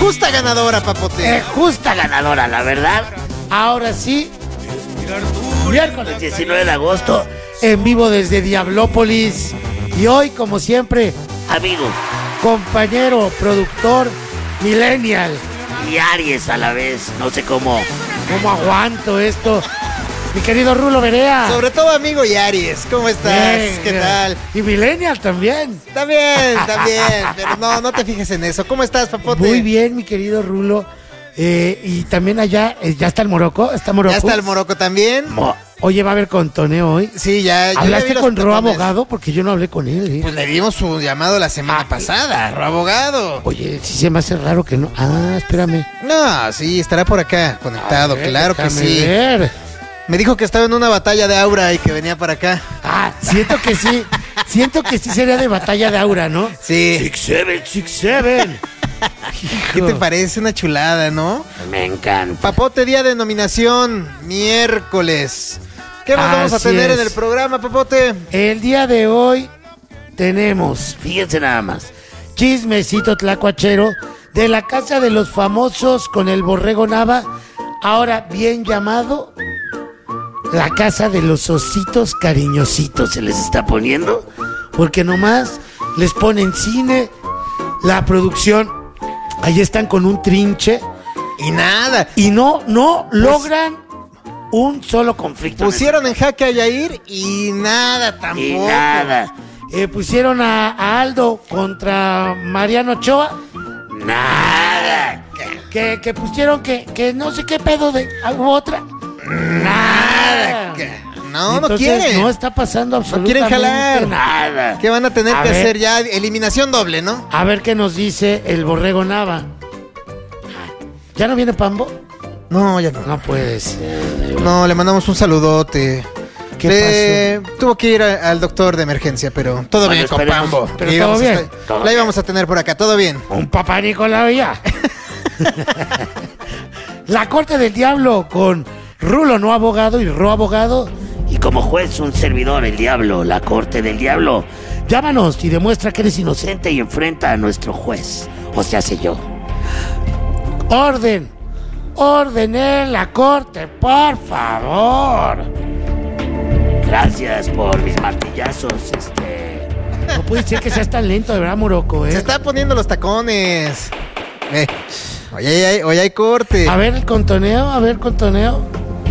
justa ganadora, papote. Justa ganadora, la verdad. Ahora sí, miércoles 19 de agosto, en vivo desde Diablópolis. Y hoy, como siempre, amigo, compañero, productor, millennial y Aries a la vez. No sé cómo aguanto esto. Mi querido Rulo Berea. Sobre todo amigo y Aries, ¿cómo estás? Bien, ¿Qué tal? Y millennial también. También, pero no te fijes en eso. ¿Cómo estás, papote? Muy bien, mi querido Rulo. Y también allá, ¿ya está el Moroco? ¿Está Moroco? Ya está el Moroco también. Oye, ¿va a haber contoneo hoy? Sí, ya. ¿Hablaste con Ro Abogado? Porque yo no hablé con él. Pues le dimos su llamado la semana pasada, Ro Abogado. Oye, sí se me hace raro que no. Espérame. No, sí, estará por acá conectado, claro que sí. Ver. Me dijo que estaba en una batalla de aura y que venía para acá. Siento que sí. Siento que sí sería de batalla de aura, ¿no? Sí. 6-7. ¿Qué te parece? Una chulada, ¿no? Me encanta. Papote, día de nominación, miércoles. ¿Qué más vamos a tener en el programa, Papote? El día de hoy tenemos, fíjense nada más, chismecito tlacuachero de la casa de los famosos con el Borrego Nava, ahora bien llamado la casa de los ositos cariñositos, se les está poniendo, porque nomás les ponen cine, la producción, ahí están con un trinche y nada, y no logran un solo conflicto. Pusieron en jaque a Yair y nada tampoco. Y nada. Pusieron a Aldo contra Mariano Ochoa. Nada. Que pusieron que no sé qué pedo de otra. Nada. No, entonces, no quieren. No está pasando absolutamente no quieren jalar. Nada. ¿Qué van a tener que hacer ya? Eliminación doble, ¿no? A ver qué nos dice el Borrego Nava. ¿Ya no viene Pambo? No, ya no. No puede ser. No, le mandamos un saludote. ¿Qué pasó? Tuvo que ir al doctor de emergencia, pero todo bien con Pambo. Pero todo bien. La íbamos a tener por acá, todo bien. Un papá Nicolau ya. La Corte del Diablo con Rulo no abogado y Ro abogado. Y como juez un servidor, el diablo, la Corte del Diablo. Llámanos y demuestra que eres inocente y enfrenta a nuestro juez. O sea, sé yo. Ordené la corte, por favor. Gracias por mis martillazos. No puede ser que seas tan lento, de verdad, Moroco, Se está poniendo los tacones. Hoy hay corte. A ver, contoneo,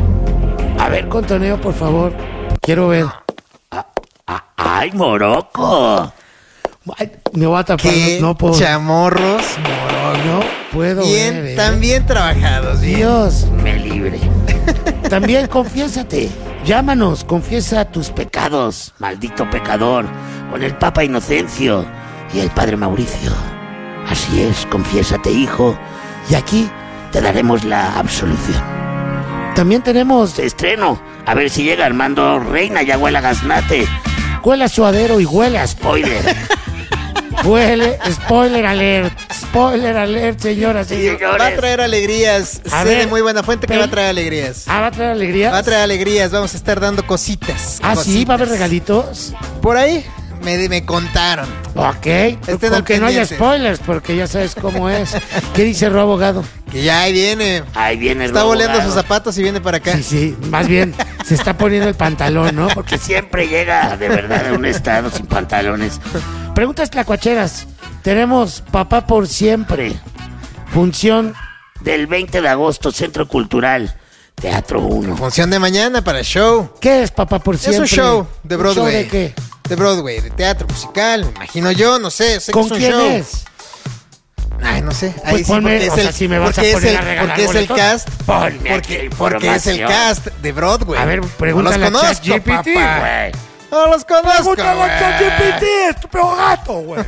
por favor. Quiero ver. ¡Ay, Moroco! Ay, me voy a tapar. No puedo. Chamorros, No puedo bien, ver. También trabajados. Dios me libre. También confiésate. Llámanos, confiesa tus pecados, maldito pecador, con el Papa Inocencio y el Padre Mauricio. Así es, confiésate, hijo, y aquí te daremos la absolución. También tenemos estreno. A ver si llega Armando Reina, ya huele a gaznate. Huele a suadero y huele a spoiler. Huele, spoiler alert, señoras y señores. Va a traer alegrías. Sé de muy buena fuente que va a traer alegrías. ¿Va a traer alegrías? Va a traer alegrías, vamos a estar dando cositas. Sí, va a haber regalitos. Por ahí me contaron. Ok, porque no haya spoilers, porque ya sabes cómo es. ¿Qué dice Ro Abogado? Que ya ahí viene. Está boleando sus zapatos y viene para acá. Sí, más bien se está poniendo el pantalón, ¿no? Porque siempre llega de verdad a un estado sin pantalones. Preguntas tlacuacheras. Tenemos Papá por Siempre. Función del 20 de agosto, Centro Cultural, Teatro 1. Función de mañana para el show. ¿Qué es Papá por Siempre? Es un show de Broadway. ¿Un show de qué? De Broadway, de teatro musical, me imagino yo, no sé. Sé ¿Con que es un quién show. es? Ay, no sé. Pues ahí sí, ponme, porque o sea, si me vas a poner a regalar porque es el boletos, cast. Porque es el cast de Broadway. A ver, pregúntale a ChatGPT, güey. No los conozco, Pregúntale a ChatGPT, estúpido gato, güey.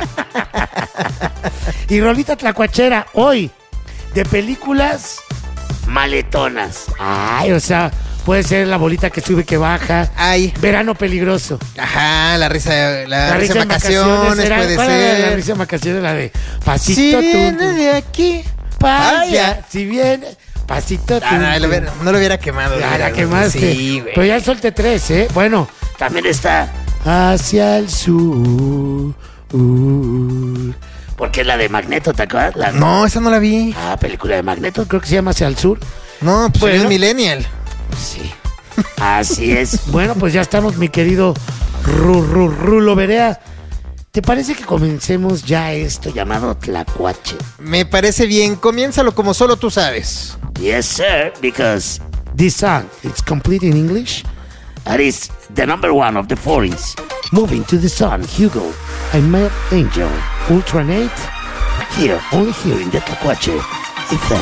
Y Rolita Tlacuachera, hoy, de películas maletonas. Ay, o sea, puede ser La bolita que sube que baja. Ay. Verano peligroso. Ajá, la risa en vacaciones puede ser. La risa en vacaciones, la de pasito. Si viene de aquí, vaya. Si viene, pasito. No lo hubiera quemado. La quemaste. Sí, güey. Pero ya solté 3, ¿eh? Bueno, también está Hacia el Sur. Porque es la de Magneto, ¿te acuerdas? No, esa no la vi. Película de Magneto, creo que se llama Hacia el Sur. No, pues soy un millennial. Sí, así es. Bueno, pues ya estamos, mi querido Rulo Berea. ¿Te parece que comencemos ya esto llamado Tlacuache? Me parece bien, comiénzalo como solo tú sabes. Yes, sir, because this song, it's complete in English. That is the number one of the 40s. Moving to the Sun, Hugo, I Met Angel, Ultranate. Here, only here in the Tlacuache.